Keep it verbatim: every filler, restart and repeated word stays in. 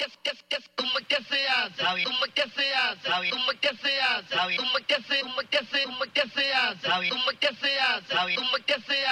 como que se hace, como que se hace, como que se hace, como que se, como que se, como que se hace, como que se hace, como que se hace.